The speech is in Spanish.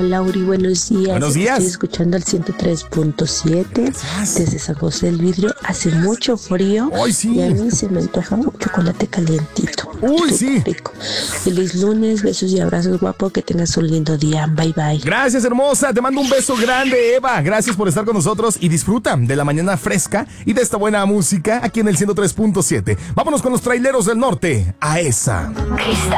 Lauri, buenos días. Buenos días. Estoy escuchando el 103.7 desde San José del Vidrio. Hace mucho frío. Ay, sí. Y a mí se me antoja un chocolate calientito. Uy, sí. Rico. Feliz lunes, besos y abrazos, guapo. Que tengas un lindo día. Bye, bye. Gracias, hermosa. Te mando un beso grande, Eva. Gracias por estar con nosotros y disfruta de la mañana fresca y de esta buena música aquí en el 103.7. Vámonos con los traileros del norte. A esa. Cristal.